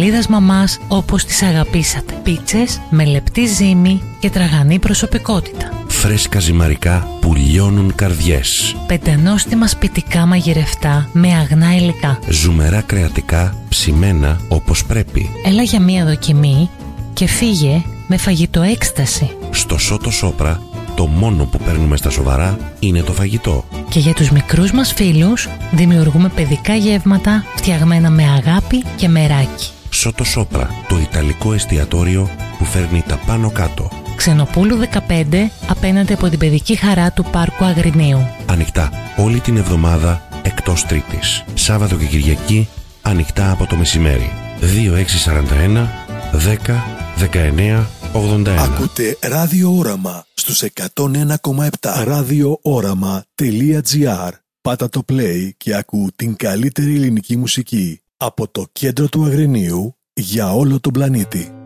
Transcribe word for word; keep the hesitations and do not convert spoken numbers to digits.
Ιταλίδας μαμάς όπως τις αγαπήσατε. Πίτσες με λεπτή ζύμη και τραγανή προσωπικότητα. Φρέσκα ζυμαρικά που λιώνουν καρδιές. Πεντανόστιμα σπιτικά μαγειρευτά με αγνά υλικά. Ζουμερά κρεατικά ψημένα όπως πρέπει. Έλα για μία δοκιμή και φύγε με φαγητό έκσταση. Στο Σότο Σόπρα το μόνο που παίρνουμε στα σοβαρά είναι το φαγητό. Και για τους μικρούς μας φίλους δημιουργούμε παιδικά γεύματα φτιαγμένα με αγάπη και μεράκι. Σότο Σόπρα, το ιταλικό εστιατόριο που φέρνει τα πάνω κάτω. Ξενοπούλου δεκαπέντε, απέναντι από την παιδική χαρά του Πάρκου Αγρινίου. Ανοιχτά όλη την εβδομάδα εκτός Τρίτης. Σάββατο και Κυριακή ανοιχτά από το μεσημέρι. δύο έξι τέσσερα ένα δέκα δεκαεννέα ογδόντα ένα. Ακούτε Ράδιο Όραμα στους εκατόν ένα κόμμα επτά. ραδιόοραμα τελεία τζι άρ. Πάτα το play και ακού την καλύτερη ελληνική μουσική από το κέντρο του Αγρινίου για όλο τον πλανήτη.